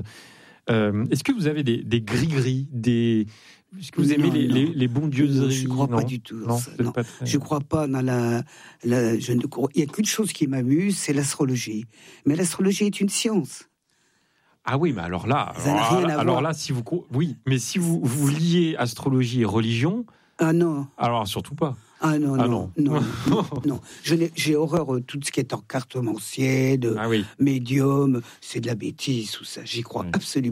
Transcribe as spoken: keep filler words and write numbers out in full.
Euh, est-ce que vous avez des, des gris-gris, des... Est-ce que vous aimez Non, les, non. les, les bons dieuseries? Je ne crois non pas du tout. Non, Ça, c'est non. pas très... Je ne crois pas dans la... la je ne crois, il n'y a qu'une chose qui m'amuse, c'est l'astrologie. Mais l'astrologie est une science. Ah oui, mais alors là, Ça n'a alors, rien là, à alors voir. là, si vous... Oui, mais si vous, vous liez astrologie et religion, Ah non. alors surtout pas. Ah non, Ah non, non. non, non, non. Je n'ai- j'ai horreur de tout ce qui est encartomancier, de Ah oui. médium, c'est de la bêtise, tout ça. J'y crois Oui. absolument.